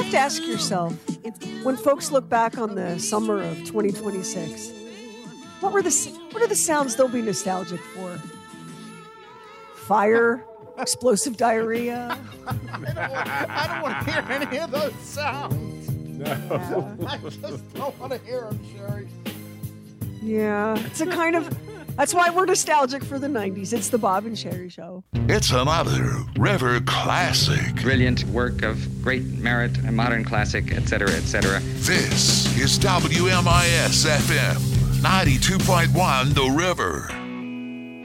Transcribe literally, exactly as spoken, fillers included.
have to ask yourself, when folks look back on the summer of twenty twenty-six, what were the what are the sounds they'll be nostalgic for? Fire, explosive diarrhea. I don't, I don't want to hear any of those sounds. No. I just don't want to hear them, Sherry. Yeah, it's a kind of. That's why we're nostalgic for the nineties. It's the Bob and Sherry Show. It's another River classic. Brilliant work of great merit, a modern classic, et cetera, et cetera. This is W M I S F M ninety-two point one The River.